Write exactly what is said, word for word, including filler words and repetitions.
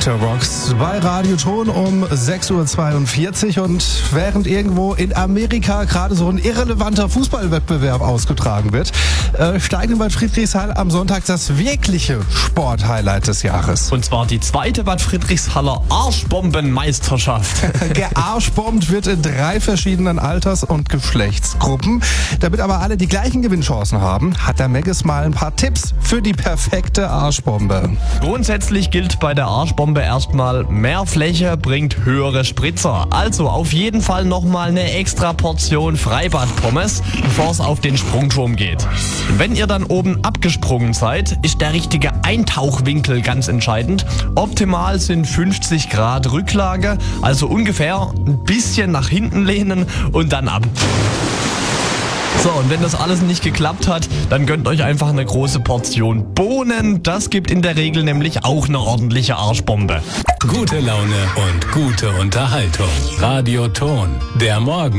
After Rocks bei Radio Ton um sechs Uhr zweiundvierzig. Und während irgendwo in Amerika gerade so ein irrelevanter Fußballwettbewerb ausgetragen wird, äh, steigen in Bad Friedrichshall am Sonntag das wirkliche Sporthighlight des Jahres. Und zwar die zweite Bad Friedrichshaller Arschbombenmeisterschaft. Gearschbombt wird in drei verschiedenen Alters- und Geschlechtsgruppen. Damit aber alle die gleichen Gewinnchancen haben, hat der Megges mal ein paar Tipps für die perfekte Arschbombe. Grundsätzlich gilt bei der Arschbombe erstmal, mehr Fläche bringt höhere Spritzer. Also auf jeden Fall nochmal eine extra Portion Freibadpommes, bevor es auf den Sprungturm geht. Wenn ihr dann oben abgesprungen seid, ist der richtige Eintauchwinkel ganz entscheidend. Optimal sind fünfzig Grad Rücklage, also ungefähr ein bisschen nach hinten lehnen und dann ab. So, und wenn das alles nicht geklappt hat, dann gönnt euch einfach eine große Portion Bohnen. Das gibt in der Regel nämlich auch eine ordentliche Arschbombe. Gute Laune und gute Unterhaltung. Radio Ton, der Morgen.